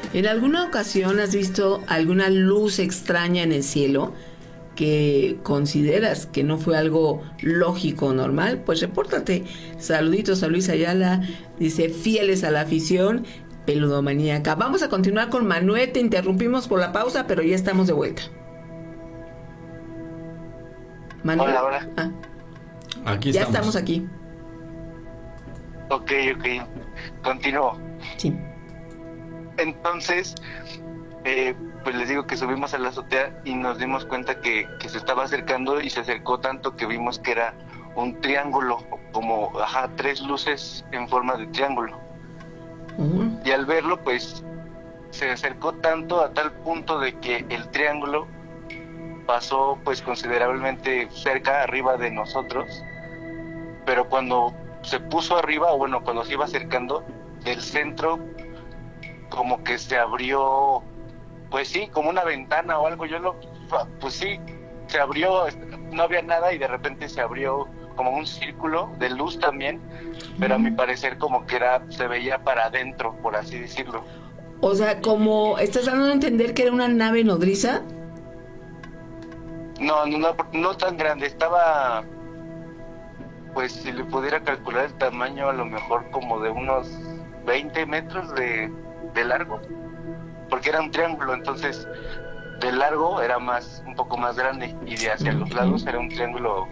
¿En alguna ocasión has visto alguna luz extraña en el cielo que consideras que no fue algo lógico o normal? Pues repórtate. Saluditos a Luis Ayala, dice, fieles a la afición peludomaníaca. Vamos a continuar con Manuel, te interrumpimos por la pausa, pero ya estamos de vuelta. Manuel. Hola, hola. Aquí ya estamos aquí. Ok. Continúo. Sí. Entonces, pues les digo que subimos a la azotea y nos dimos cuenta que se estaba acercando, y se acercó tanto que vimos que era un triángulo, como 3 luces en forma de triángulo. Y al verlo, pues se acercó tanto a tal punto de que el triángulo pasó pues considerablemente cerca, arriba de nosotros, pero cuando se puso arriba, o bueno, cuando se iba acercando, del centro como que se abrió, pues sí, como una ventana o algo. Pues sí, se abrió, no había nada, y de repente se abrió como un círculo de luz también, pero a mi parecer como que se veía para adentro, por así decirlo. O sea, como estás dando a entender que era una nave nodriza. No tan grande, estaba, pues si le pudiera calcular el tamaño, a lo mejor como de unos 20 metros de largo, porque era un triángulo, entonces de largo era un poco más grande, y de hacia los lados era un triángulo,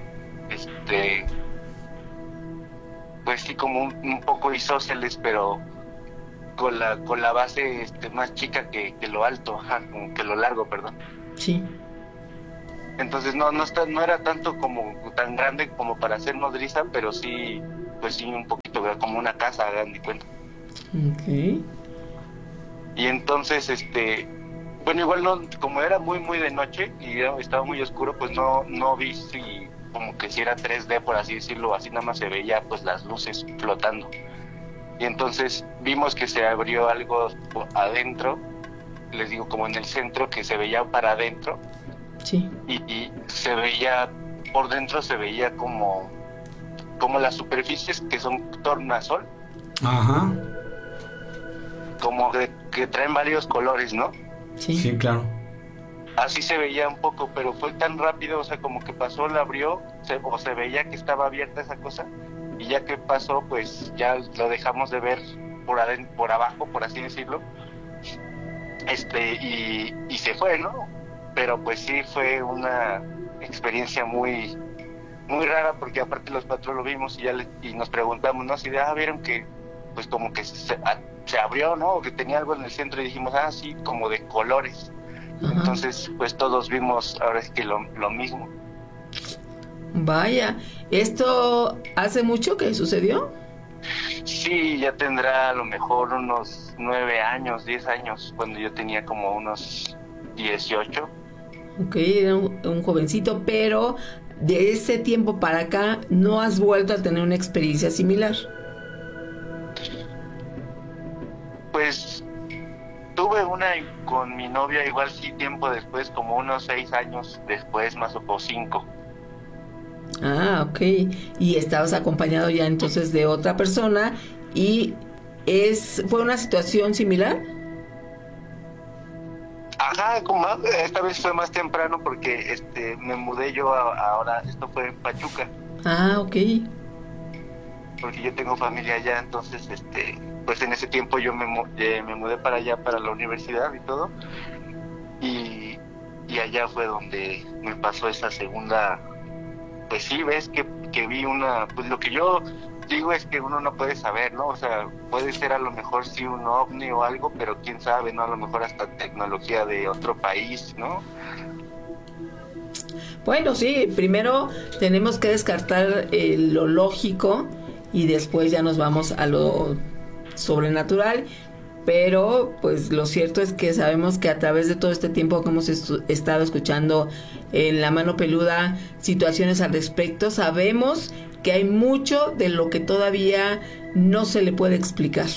pues sí, como un poco isósceles, pero con la base más chica que lo alto, como que lo largo, perdón. Sí. Entonces no era tanto como tan grande como para ser nodriza, pero sí, pues sí, un poquito como una casa, hagan de cuenta. Okay. Y entonces, bueno, igual no, como era muy muy de noche y estaba muy oscuro, pues no vi como que si era 3D, por así decirlo, así nada más se veía pues las luces flotando. Y entonces vimos que se abrió algo adentro, les digo, como en el centro, que se veía para adentro. Sí. Y se veía, por dentro se veía como las superficies que son tornasol. Ajá. Como que traen varios colores, ¿no? Sí, claro. Así se veía un poco, pero fue tan rápido, o sea, como que pasó, la abrió, se veía que estaba abierta esa cosa, y ya que pasó, pues ya lo dejamos de ver por abajo, por así decirlo, y se fue, ¿no? Pero pues sí fue una experiencia muy muy rara, porque aparte los cuatro lo vimos y nos preguntamos, ¿no? Si vieron que pues como que se abrió, ¿no? O que tenía algo en el centro, y dijimos, sí, como de colores. Ajá. Entonces pues todos vimos ahora es que lo mismo. Vaya, ¿esto hace mucho que sucedió? Sí, ya tendrá a lo mejor unos 9 años, 10 años, cuando yo tenía como unos 18. Ok, era un jovencito, pero de ese tiempo para acá no has vuelto a tener una experiencia similar. Pues tuve una con mi novia, igual sí, tiempo después, como unos 6 años después, más o 5. Ok. Y estabas acompañado ya entonces de otra persona, y ¿fue una situación similar? Ajá, esta vez fue más temprano, porque me mudé yo ahora, esto fue en Pachuca. Ok. Porque yo tengo familia allá, entonces pues en ese tiempo yo me mudé para allá, para la universidad y todo, y allá fue donde me pasó esa segunda. Pues sí, ves que vi pues lo que yo digo es que uno no puede saber, ¿no? O sea, puede ser a lo mejor sí un ovni o algo, pero quién sabe, ¿no? A lo mejor hasta tecnología de otro país, ¿no? Bueno, sí, primero tenemos que descartar lo lógico, y después ya nos vamos a lo sobrenatural. Pero pues lo cierto es que sabemos que a través de todo este tiempo que hemos estado escuchando en La Mano Peluda situaciones al respecto, sabemos que hay mucho de lo que todavía no se le puede explicar.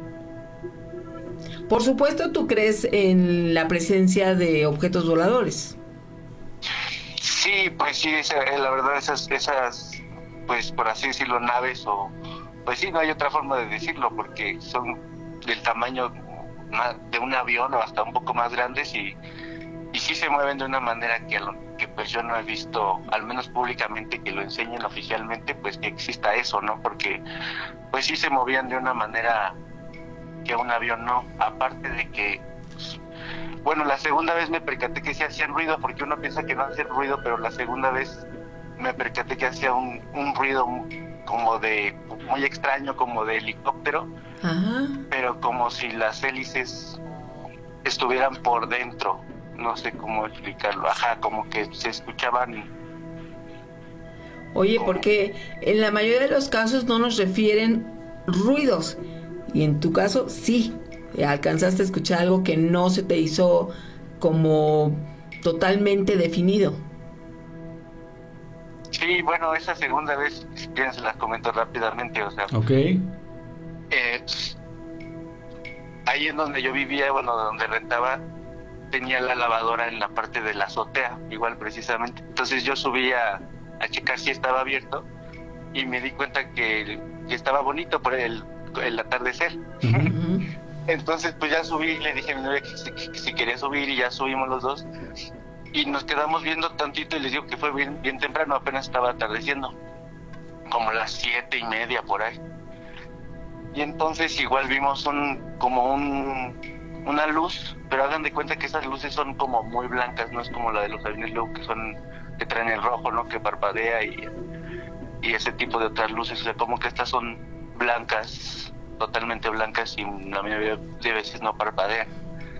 Por supuesto, ¿tú crees en la presencia de objetos voladores? Sí, pues sí, la verdad esas, pues por así decirlo, naves, o pues sí, no hay otra forma de decirlo, porque son del tamaño de un avión o hasta un poco más grandes y sí se mueven de una manera que pues yo no he visto, al menos públicamente, que lo enseñen oficialmente, pues que exista eso, ¿no? Porque pues sí se movían de una manera que un avión no, aparte de que, bueno, la segunda vez me percaté que sí hacían ruido, porque uno piensa que no hacían ruido, pero la segunda vez me percaté que hacía un ruido como de, muy extraño, como de helicóptero, Ajá. pero como si las hélices estuvieran por dentro, no sé cómo explicarlo, como que se escuchaban. Oye, porque en la mayoría de los casos no nos refieren ruidos, y en tu caso sí, alcanzaste a escuchar algo que no se te hizo como totalmente definido. Sí, bueno, esa segunda vez, si quieren se las comento rápidamente, o sea. Ok. Ahí en donde yo vivía, bueno, donde rentaba, tenía la lavadora en la parte de la azotea, igual precisamente. Entonces yo subía a checar si estaba abierto y me di cuenta que estaba bonito por el atardecer. Uh-huh. Entonces pues ya subí y le dije a mi novia que si quería subir y ya subimos los dos y nos quedamos viendo tantito y les digo que fue bien temprano, apenas estaba atardeciendo, como las 7:30 por ahí. Y entonces igual vimos una luz, pero hagan de cuenta que esas luces son como muy blancas, no es como la de los aviones luego que traen el rojo, ¿no? Que parpadea y ese tipo de otras luces, o sea, como que estas son blancas, totalmente blancas, y la mayoría de veces no parpadean.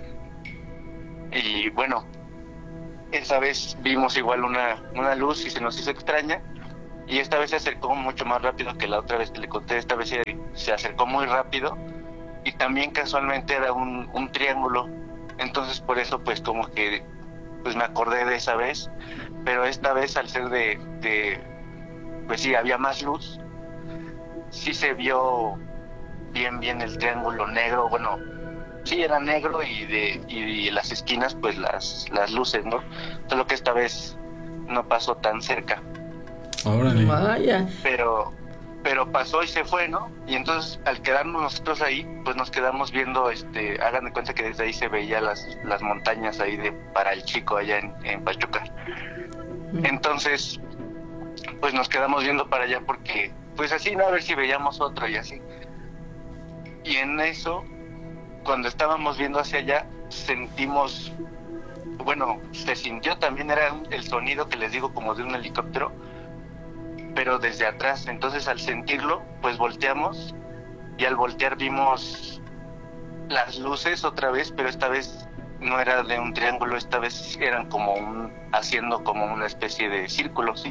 Y bueno, esa vez vimos igual una luz y se nos hizo extraña, y esta vez se acercó mucho más rápido que la otra vez que le conté. Esta vez se acercó muy rápido y también casualmente era un triángulo, entonces por eso pues como que pues me acordé de esa vez, pero esta vez al ser pues sí, había más luz, sí se vio bien el triángulo negro, bueno, sí era negro y las esquinas pues las luces, ¿no? Solo que esta vez no pasó tan cerca. Órale. Vaya. Pero pasó y se fue, ¿no? Y entonces al quedarnos nosotros ahí, pues nos quedamos viendo, hagan de cuenta que desde ahí se veía las montañas ahí de Para el Chico allá en Pachuca. Entonces pues nos quedamos viendo para allá porque pues así, ¿no? A ver si veíamos otro y así. Y en eso, cuando estábamos viendo hacia allá, sentimos, bueno, se sintió también, era el sonido que les digo como de un helicóptero, pero desde atrás. Entonces al sentirlo pues volteamos y al voltear vimos las luces otra vez, pero esta vez no era de un triángulo, esta vez eran haciendo como una especie de círculo, sí.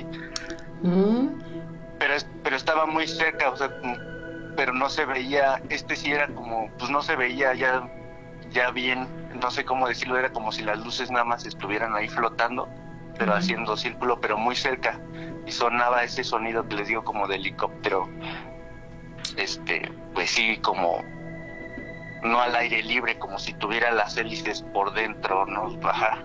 Pero estaba muy cerca, o sea, pero no se veía, sí era como, pues no se veía ya bien, no sé cómo decirlo, era como si las luces nada más estuvieran ahí flotando, pero haciendo círculo, pero muy cerca, y sonaba ese sonido que les digo como de helicóptero, pues sí, como no al aire libre, como si tuviera las hélices por dentro, ¿no? Ajá.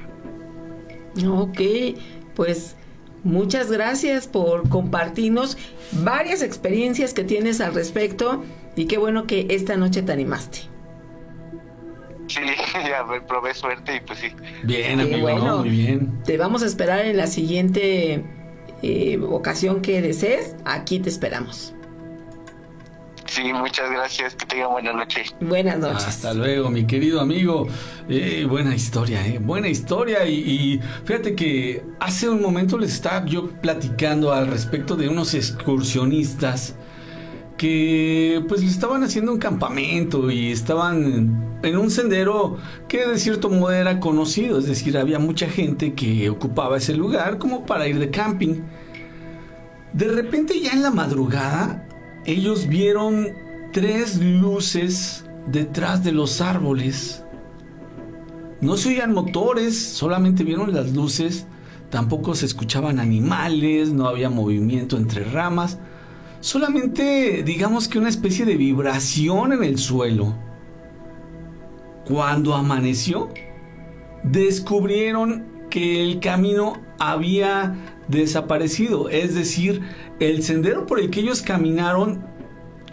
Ok, pues muchas gracias por compartirnos varias experiencias que tienes al respecto, y qué bueno que esta noche te animaste. Sí, ya probé suerte y pues sí. Bien, amigo, bueno, ¿no? Muy bien. Te vamos a esperar en la siguiente ocasión que desees. Aquí te esperamos. Sí, muchas gracias. Que tengan buena noche. Buenas noches. Hasta luego, mi querido amigo. Buena historia, buena historia. Y fíjate que hace un momento les estaba yo platicando al respecto de unos excursionistas que pues estaban haciendo un campamento y estaban en un sendero que de cierto modo era conocido, es decir, había mucha gente que ocupaba ese lugar como para ir de camping. De repente ya en la madrugada ellos vieron 3 luces detrás de los árboles. No se oían motores, solamente vieron las luces, tampoco se escuchaban animales, no había movimiento entre ramas. Solamente, digamos que una especie de vibración en el suelo. Cuando amaneció, descubrieron que el camino había desaparecido. Es decir, el sendero por el que ellos caminaron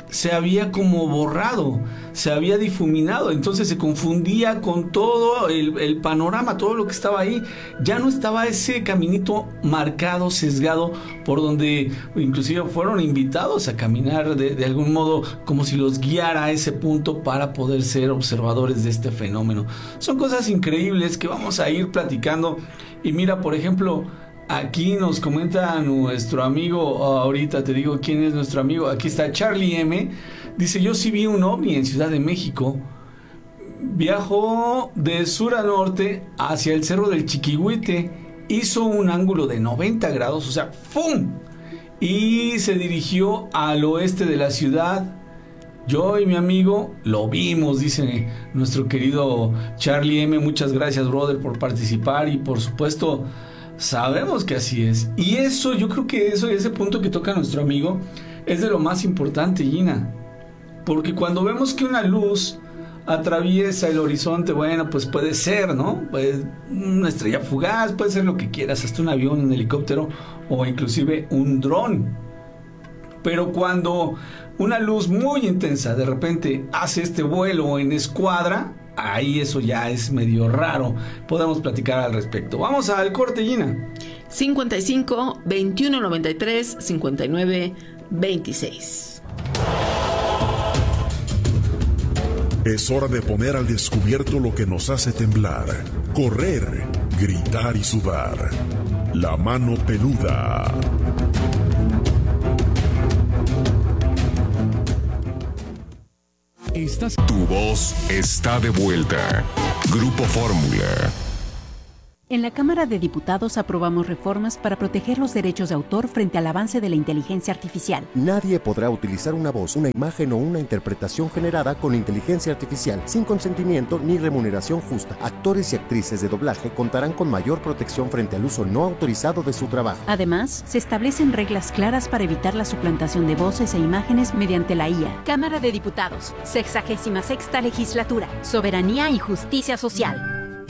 se había como borrado, se había difuminado, entonces se confundía con todo el panorama, todo lo que estaba ahí. Ya no estaba ese caminito marcado, sesgado, por donde inclusive fueron invitados a caminar de algún modo, como si los guiara a ese punto para poder ser observadores de este fenómeno. Son cosas increíbles que vamos a ir platicando. Y mira, por ejemplo, aquí nos comenta nuestro amigo, ahorita te digo quién es nuestro amigo, aquí está Charlie M. Dice: yo sí vi un ovni en Ciudad de México. Viajó de sur a norte hacia el Cerro del Chiquihuite, hizo un ángulo de 90 grados, o sea, ¡fum! Y se dirigió al oeste de la ciudad. Yo y mi amigo lo vimos, dice nuestro querido Charlie M. Muchas gracias, brother, por participar, y por supuesto sabemos que así es. Y eso, yo creo que ese punto que toca nuestro amigo es de lo más importante, Gina, porque cuando vemos que una luz atraviesa el horizonte, bueno, pues puede ser, ¿no? Pues una estrella fugaz, puede ser lo que quieras, hasta un avión, un helicóptero o inclusive un dron. Pero cuando una luz muy intensa de repente hace este vuelo en escuadra, ahí eso ya es medio raro. Podemos platicar al respecto. Vamos al corte, Gina. 55 21 93 59 26. Es hora de poner al descubierto lo que nos hace temblar, correr, gritar y sudar. La mano peluda. Tu voz está de vuelta. Grupo Fórmula. En la Cámara de Diputados aprobamos reformas para proteger los derechos de autor frente al avance de la inteligencia artificial. Nadie podrá utilizar una voz, una imagen o una interpretación generada con inteligencia artificial sin consentimiento ni remuneración justa. Actores y actrices de doblaje contarán con mayor protección frente al uso no autorizado de su trabajo. Además, se establecen reglas claras para evitar la suplantación de voces e imágenes mediante la IA. Cámara de Diputados, 66ª Legislatura, Soberanía y Justicia Social.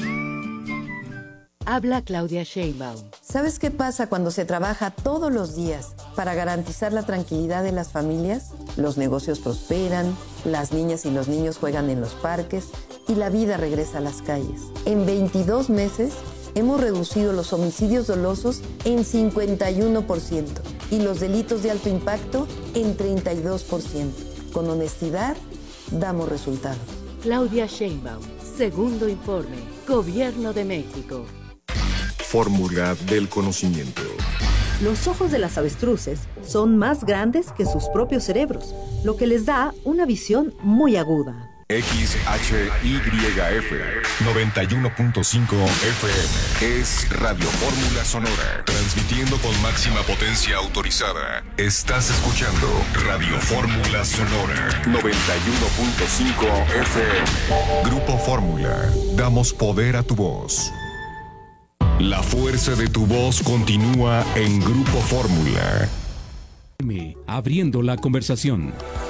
Habla Claudia Sheinbaum. ¿Sabes qué pasa cuando se trabaja todos los días para garantizar la tranquilidad de las familias? Los negocios prosperan, las niñas y los niños juegan en los parques y la vida regresa a las calles. En 22 meses hemos reducido los homicidios dolosos en 51% y los delitos de alto impacto en 32%. Con honestidad, damos resultados. Claudia Sheinbaum, segundo informe, Gobierno de México. Fórmula del conocimiento. Los ojos de las avestruces son más grandes que sus propios cerebros, lo que les da una visión muy aguda. XHYF 91.5 FM es Radio Fórmula Sonora, transmitiendo con máxima potencia autorizada. Estás escuchando Radio Fórmula Sonora 91.5 FM. Grupo Fórmula, damos poder a tu voz. La fuerza de tu voz continúa en Grupo Fórmula. Abriendo la conversación.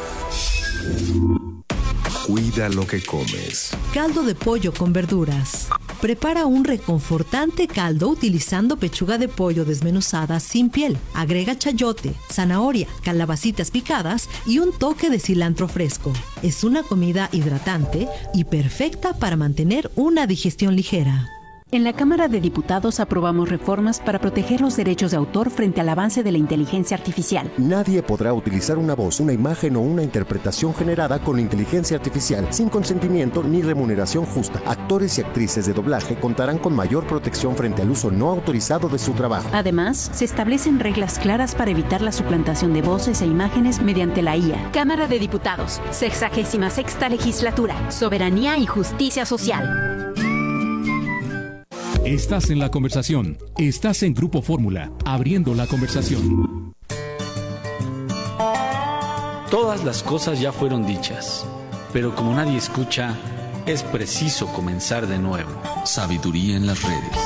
Cuida lo que comes. Caldo de pollo con verduras. Prepara un reconfortante caldo utilizando pechuga de pollo desmenuzada sin piel. Agrega chayote, zanahoria, calabacitas picadas y un toque de cilantro fresco. Es una comida hidratante y perfecta para mantener una digestión ligera. En la Cámara de Diputados aprobamos reformas para proteger los derechos de autor frente al avance de la inteligencia artificial. Nadie podrá utilizar una voz, una imagen o una interpretación generada con inteligencia artificial sin consentimiento ni remuneración justa. Actores y actrices de doblaje contarán con mayor protección frente al uso no autorizado de su trabajo. Además, se establecen reglas claras para evitar la suplantación de voces e imágenes mediante la IA. Cámara de Diputados, 66ª Legislatura, Soberanía y Justicia Social. Estás en la conversación. Estás en Grupo Fórmula, abriendo la conversación. Todas las cosas ya fueron dichas, pero como nadie escucha, es preciso comenzar de nuevo. Sabiduría en las redes.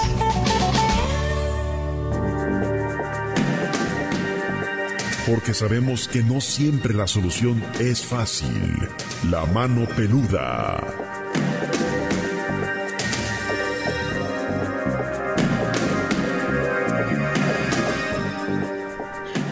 Porque sabemos que no siempre la solución es fácil. La mano peluda.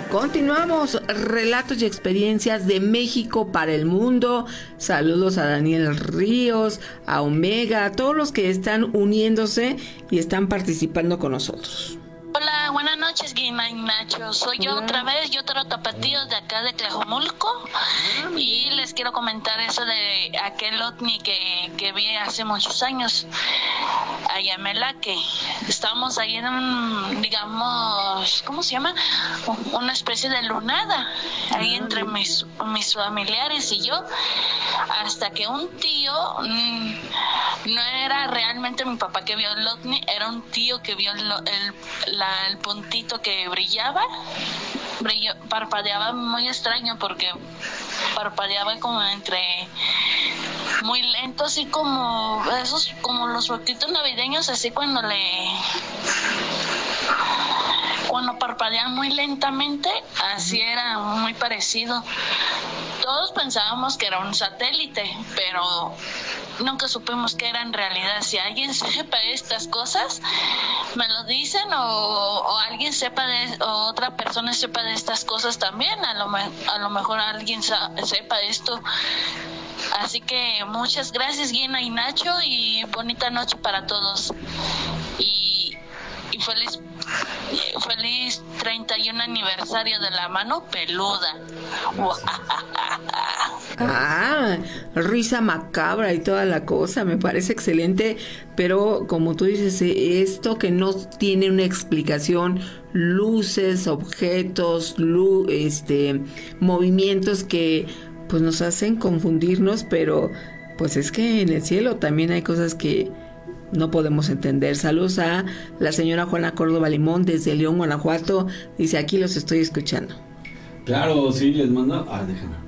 Continuamos, relatos y experiencias de México para el mundo. Saludos a Daniel Ríos, a Omega, a todos los que están uniéndose y están participando con nosotros. Hola, buenas noches, Guina y Nacho. Soy yo otra vez, yo Toro Tapatío de acá de Tlajomulco. Y les quiero comentar eso de aquel ovni que vi hace muchos años allá en Melaque. Estábamos ahí en un, digamos, ¿cómo se llama? Una especie de lunada ahí entre mis familiares y yo, hasta que un tío, no era realmente mi papá que vio el ovni, era un tío que vio el puntito que parpadeaba muy extraño, porque parpadeaba como entre muy lento, así como esos, como los foquitos navideños, así cuando parpadean muy lentamente, así era muy parecido. Todos pensábamos que era un satélite, pero nunca supimos que era en realidad. Si alguien sepa estas cosas, me lo dicen, o alguien sepa o otra persona sepa de estas cosas también. A lo mejor alguien sepa esto. Así que muchas gracias, Gina y Nacho, y bonita noche para todos. Y feliz 31 aniversario de la mano peluda. Risa macabra y toda la cosa, me parece excelente, pero como tú dices, esto que no tiene una explicación, luces, objetos, movimientos que pues nos hacen confundirnos, pero pues es que en el cielo también hay cosas que no podemos entender. Saludos a la señora Juana Córdoba Limón desde León, Guanajuato. Dice, aquí los estoy escuchando. Claro, sí, les mando... déjame.